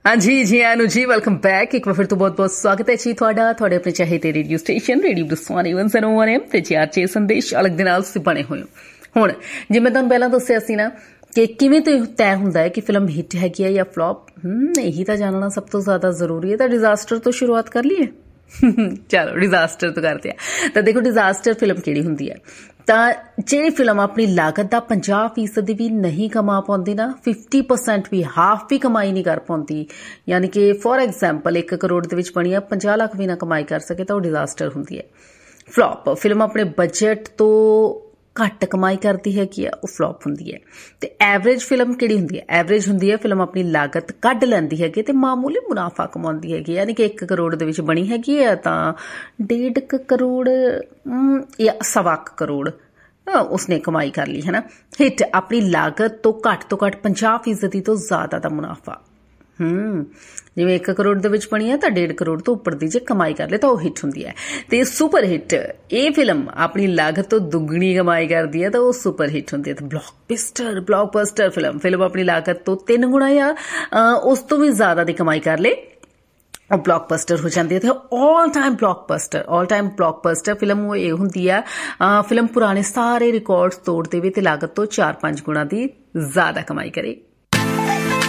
हाँ जी आनु जी welcome back एक बार फिर तो बहुत बहुत स्वागत है जी ਤੁਹਾਡਾ ਤੁਹਾਡੇ ਆਪਣੇ ਚਾਹੀਦੇ ਰੇਡੀਓ ਸਟੇਸ਼ਨ ਰੇਡੀਓ ਦਸਵਾਨੀ 101 ਐਮ ਤੇ ਜੀ ਆਰਚੇ ਸੰਦੇਸ਼ ਅਲੱਗ ਦੇ ਨਾਲ ਤੁਸੀਂ ਬਣੇ ਹੋਏ ਹੋ। ਹੁਣ ਜਿਵੇਂ ਤੁਹਾਨੂੰ ਪਹਿਲਾਂ ਦੱਸਿਆ ਸੀ ਨਾ ਕਿ ਕਿਵੇਂ ਤੈਅ ਹੁੰਦਾ ਹੈ ਕਿ ਫਿਲਮ ਹਿੱਟ ਹੈਗੀ ਹੈ ਜਾਂ ਫਲॉप। ਇਹੀ ਤਾਂ ਜਾਣਨਾ ਸਭ ਤੋਂ ਜ਼ਿਆਦਾ ਜ਼ਰੂਰੀ ਹੈ। ਤਾਂ ਡਿਜ਼ਾਸਟਰ ਤੋਂ ਸ਼ੁਰੂਆਤ ਕਰ ਲਈਏ। ਚਲੋ ਡਿਜ਼ਾਸਟਰ ਤੋਂ ਕਰਦੇ ਆ। ਤਾਂ ਦੇਖੋ ਡਿਜ਼ਾਸਟਰ ਫਿਲਮ ਕਿਹੜੀ ਹੁੰਦੀ ਹੈ ਤਾਂ ਜਿਹੜੀ ਫਿਲਮ ਆਪਣੀ ਲਾਗਤ ਦਾ 50% ਵੀ ਨਹੀਂ ਕਮਾ ਪਾਉਂਦੀ ਨਾ 50% ਵੀ ਹਾਫ ਵੀ ਕਮਾਈ ਨਹੀਂ ਕਰ ਪਾਉਂਦੀ, ਯਾਨੀ ਕਿ ਫੋਰ ਐਗਜ਼ਾਮਪਲ 1 ਕਰੋੜ ਦੇ ਵਿੱਚ ਬਣੀ ਆ 50 ਲੱਖ ਵੀ ਨਾ ਕਮਾਈ ਕਰ ਸਕੇ ਤਾਂ ਉਹ ਡਿਜ਼ਾਸਟਰ ਹੁੰਦੀ ਹੈ। ਫਲॉप ਫਿਲਮ ਆਪਣੇ ਬਜਟ ਤੋਂ ਘੱਟ ਕਮਾਈ ਕਰਦੀ ਹੈਗੀ ਆ ਉਹ ਫਲॉप ਹੁੰਦੀ ਹੈ। ਤੇ ਐਵਰੇਜ ਫਿਲਮ ਕਿਹੜੀ ਹੁੰਦੀ ਹੈ? ਐਵਰੇਜ ਹੁੰਦੀ ਹੈ ਫਿਲਮ ਆਪਣੀ ਲਾਗਤ ਕੱਢ ਲੈਂਦੀ ਹੈਗੀ ਤੇ ਮਾਮੂਲੀ ਮੁਨਾਫਾ ਕਮਾਉਂਦੀ ਹੈਗੀ, ਯਾਨੀ ਕਿ 1 ਕਰੋੜ ਦੇ ਵਿੱਚ ਬਣੀ ਹੈਗੀ ਆ ਤਾਂ 1.5 ਕਰੋੜ ਜਾਂ 1.25 ਕਰੋੜ ਉਸਨੇ ਕਮਾਈ ਕਰ ਲਈ ਹੈ ਨਾ। ਹਿੱਟ ਆਪਣੀ ਲਾਗਤ ਤੋਂ ਘੱਟ 50% ਤੋਂ ਜ਼ਿਆਦਾ ਦਾ ਮੁਨਾਫਾ। ਜਿਵੇਂ 1 ਕਰੋੜ ਦੇ ਵਿੱਚ ਬਣੀ ਹੈ ਤਾਂ 1.5 ਕਰੋੜ ਤੋਂ ਉੱਪਰ ਦੀ ਜੇ ਕਮਾਈ ਕਰ ਲੇ ਤਾਂ ਉਹ ਹਿੱਟ ਹੁੰਦੀ ਹੈ। ਤੇ ਸੁਪਰ ਹਿੱਟ ਇਹ ਫਿਲਮ ਆਪਣੀ ਲਾਗਤ ਤੋਂ ਦੁੱਗਣੀ ਕਮਾਈ ਕਰਦੀ ਹੈ ਤਾਂ ਉਹ ਸੁਪਰ ਹਿੱਟ ਹੁੰਦੀ ਹੈ। ਤੇ ਬਲੌਕਬਸਟਰ ਫਿਲਮ ਆਪਣੀ ਲਾਗਤ ਤੋਂ 3 ਗੁਣਾ ਜਾਂ ਉਸ ਤੋਂ ਵੀ ਜ਼ਿਆਦਾ ਦੀ ਕਮਾਈ ਕਰ ਲੇ ਉਹ ਬਲੌਕਬਸਟਰ ਹੋ ਜਾਂਦੀ ਹੈ। ਤੇ ਆਲ ਟਾਈਮ ਬਲੌਕਬਸਟਰ ਫਿਲਮ ਉਹ ਇਹ ਹੁੰਦੀ ਆ ਫਿਲਮ ਪੁਰਾਣੇ ਸਾਰੇ ਰਿਕਾਰਡਸ ਤੋੜ ਦੇਵੇ ਤੇ ਲਾਗਤ ਤੋਂ 4-5 ਗੁਣਾ ਦੀ ਜ਼ਿਆਦਾ ਕਮਾਈ ਕਰੇ।